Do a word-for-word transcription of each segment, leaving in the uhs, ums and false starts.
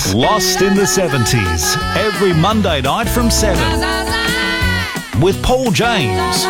Lost in the seventies, every Monday night from seven. With Paul James.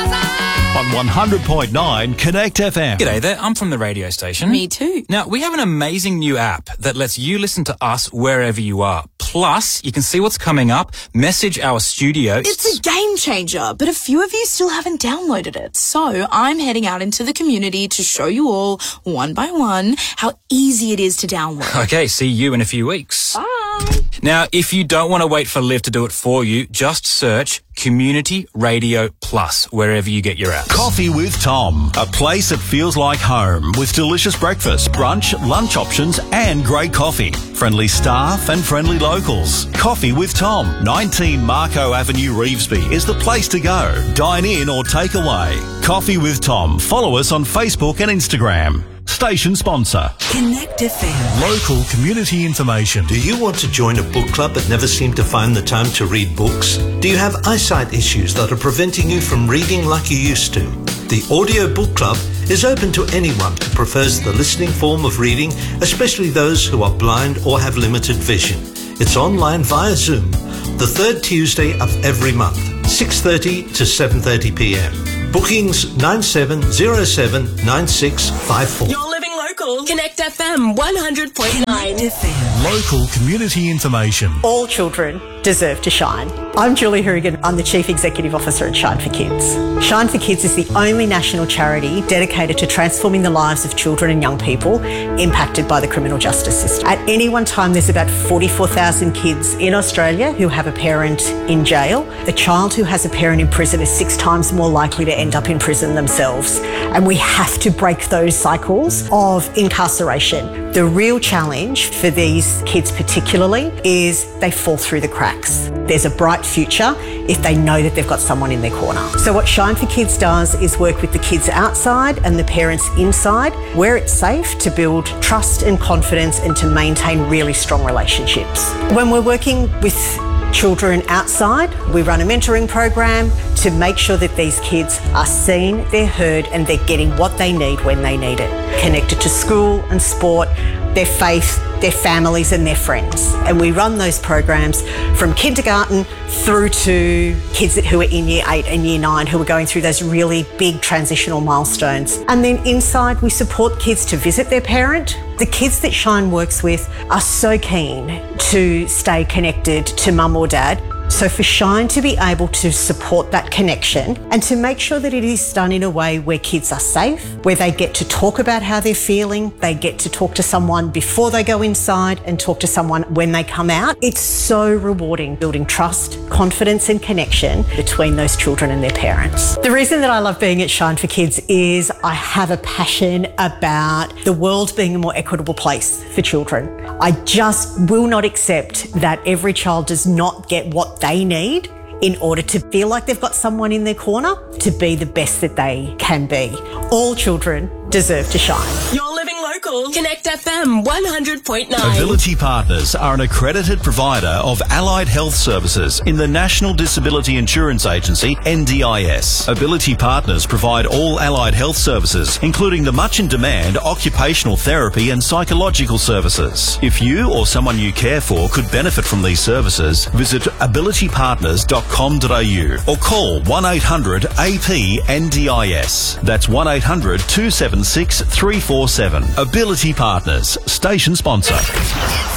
On one hundred point nine Connect F M. G'day there, I'm from the radio station. Me too. Now, we have an amazing new app that lets you listen to us wherever you are. Plus, you can see what's coming up, message our studio. It's a game changer, but a few of you still haven't downloaded it. So I'm heading out into the community to show you all, one by one, how easy it is to download. Okay, see you in a few weeks. Bye. Now, if you don't want to wait for Liv to do it for you, just search Community Radio Plus wherever you get your apps. Coffee with Tom, a place that feels like home with delicious breakfast, brunch, lunch options and great coffee. Friendly staff and friendly locals. Coffee with Tom, nineteen Marco Avenue, Revesby is the place to go. Dine in or take away. Coffee with Tom. Follow us on Facebook and Instagram. Station sponsor. Connect F M. Local community information. Do you want to join a book club but never seem to find the time to read books? Do you have eyesight issues that are preventing you from reading like you used to? The Audio Book Club is open to anyone who prefers the listening form of reading, especially those who are blind or have limited vision. It's online via Zoom, the third Tuesday of every month, six thirty to seven thirty p m. Bookings nine seven zero seven nine six five four. You're living local. Connect F M one hundred point nine. Connect F M. Local community information. All children deserve to shine. I'm Julie Hourigan. I'm the Chief Executive Officer at Shine for Kids. Shine for Kids is the only national charity dedicated to transforming the lives of children and young people impacted by the criminal justice system. At any one time, there's about forty-four thousand kids in Australia who have a parent in jail. A child who has a parent in prison is six times more likely to end up in prison themselves. And we have to break those cycles of incarceration. The real challenge for these kids particularly is they fall through the cracks. There's a bright future if they know that they've got someone in their corner. So what Shine for Kids does is work with the kids outside and the parents inside, where it's safe, to build trust and confidence and to maintain really strong relationships. When we're working with children outside, we run a mentoring program to make sure that these kids are seen, they're heard, and they're getting what they need when they need it. Connected to school and sport, their faith, their families and their friends. And we run those programs from kindergarten through to kids who are in year eight and year nine who are going through those really big transitional milestones. And then inside we support kids to visit their parent. The kids that Shine works with are so keen to stay connected to mum or dad. So for Shine to be able to support that connection and to make sure that it is done in a way where kids are safe, where they get to talk about how they're feeling, they get to talk to someone before they go inside and talk to someone when they come out. It's so rewarding building trust, confidence and connection between those children and their parents. The reason that I love being at Shine for Kids is I have a passion about the world being a more equitable place for children. I just will not accept that every child does not get what they need in order to feel like they've got someone in their corner to be the best that they can be. All children deserve to shine. You're living local. Connect F M one hundred point nine. Ability Partners are an accredited provider of allied health services in the National Disability Insurance Agency, N D I S. Ability Partners provide all allied health services, including the much in demand occupational therapy and psychological services. If you or someone you care for could benefit from these services, visit ability partners dot com dot a u or call one eight hundred A P N D I S. That's one eight hundred two seven six three four seven. Ability Partners, station sponsor.